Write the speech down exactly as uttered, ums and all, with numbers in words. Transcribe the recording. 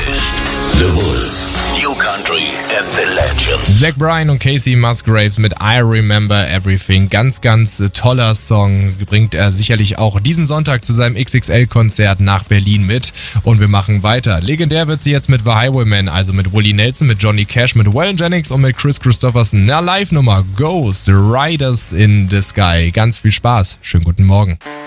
ist The Wolf. New Country and the Legends. Zach Bryan und Casey Musgraves mit I Remember Everything. Ganz, ganz toller Song. Bringt er sicherlich auch diesen Sonntag zu seinem X X L-Konzert nach Berlin mit. Und wir machen weiter. Legendär wird sie jetzt mit The Highwaymen, also mit Willie Nelson, mit Johnny Cash, mit Waylon Jennings und mit Chris Christopherson. Eine Live-Nummer. Ghost Riders in the Sky. Ganz viel Spaß. Schönen guten Morgen.